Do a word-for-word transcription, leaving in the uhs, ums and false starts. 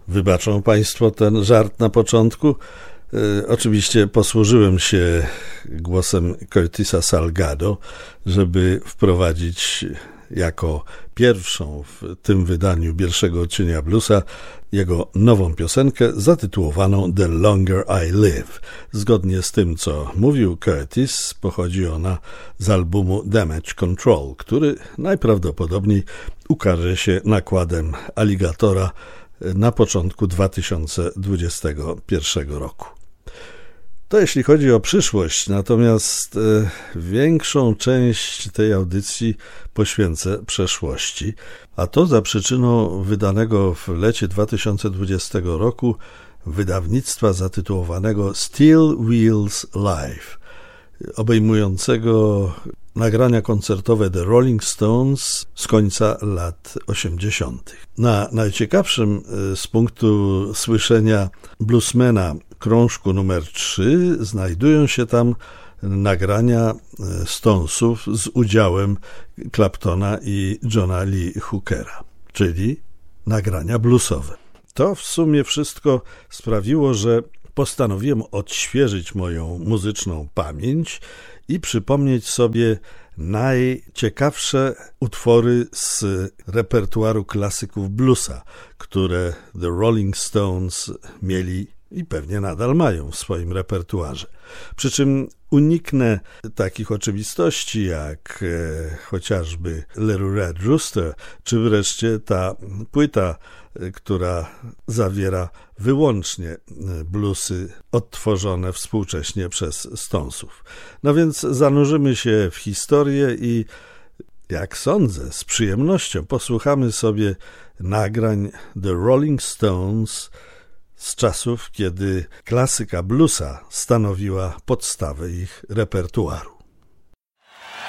Wybaczą Państwo ten żart na początku. E, oczywiście posłużyłem się głosem Curtisa Salgado, żeby wprowadzić jako pierwszą w tym wydaniu pierwszego odcienia bluesa jego nową piosenkę zatytułowaną The Longer I Live. Zgodnie z tym, co mówił Curtis, pochodzi ona z albumu Damage Control, który najprawdopodobniej ukaże się nakładem Alligatora na początku dwa tysiące dwudziestego pierwszego roku. To jeśli chodzi o przyszłość, natomiast e, większą część tej audycji poświęcę przeszłości, a to za przyczyną wydanego w lecie dwa tysiące dwudziestego roku wydawnictwa zatytułowanego Steel Wheels Live, obejmującego nagrania koncertowe The Rolling Stones z końca lat osiemdziesiątych. Na najciekawszym z punktu słyszenia bluesmana krążku numer trzy znajdują się tam nagrania Stonesów z udziałem Claptona i Johna Lee Hookera, czyli nagrania bluesowe. To w sumie wszystko sprawiło, że postanowiłem odświeżyć moją muzyczną pamięć i przypomnieć sobie najciekawsze utwory z repertuaru klasyków bluesa, które The Rolling Stones mieli i pewnie nadal mają w swoim repertuarze. Przy czym uniknę takich oczywistości jak e, chociażby Little Red Rooster, czy wreszcie ta płyta, e, która zawiera wyłącznie bluesy odtworzone współcześnie przez Stonesów. No więc zanurzymy się w historię i, jak sądzę, z przyjemnością posłuchamy sobie nagrań The Rolling Stones z czasów, kiedy klasyka bluesa stanowiła podstawę ich repertuaru.